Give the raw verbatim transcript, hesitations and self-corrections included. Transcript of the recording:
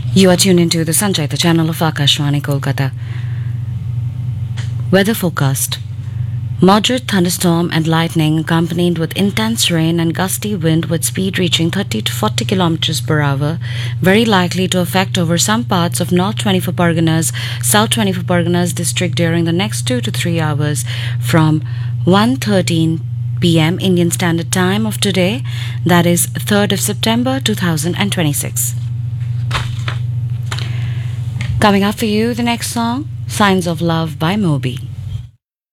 You are tuned into the Sanjay, the channel of Akashvani Kolkata. Weather forecast. Moderate thunderstorm and lightning accompanied with intense rain and gusty wind with speed reaching thirty to forty kilometers per hour, very likely to affect over some parts of North twenty-four Parganas, South twenty-four Parganas district during the next two to three hours from one thirteen p m Indian Standard Time of today, that is third of September two thousand twenty-six. Coming up for you, the next song, Signs of Love by Moby.